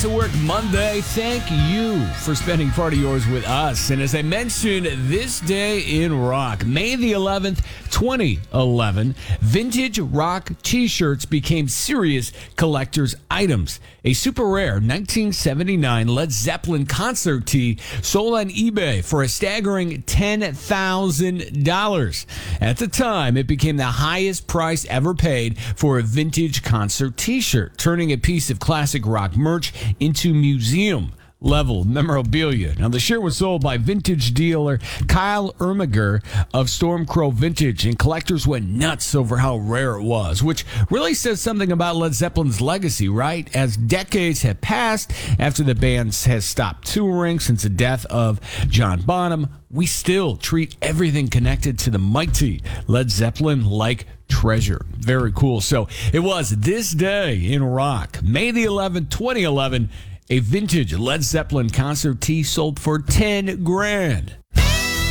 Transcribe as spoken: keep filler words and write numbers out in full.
to work Monday. Thank you for spending part of yours with us. And as I mentioned, this day in rock, May the eleventh, twenty eleven, vintage rock t-shirts became serious collector's items. A super rare nineteen seventy-nine Led Zeppelin concert tee sold on eBay for a staggering ten thousand dollars. At the time, it became the highest price ever paid for a vintage concert t-shirt, turning a piece of classic rock merch into museum level memorabilia. Now, the shirt was sold by vintage dealer Kyle Ermiger of Stormcrow Vintage, and collectors went nuts over how rare it was, which really says something about Led Zeppelin's legacy, right? As decades have passed after the band has stopped touring since the death of John Bonham, we still treat everything connected to the mighty Led Zeppelin like treasure. Very cool. So it was this day in rock, May the eleventh, twenty eleven, a vintage Led Zeppelin concert tee sold for ten grand.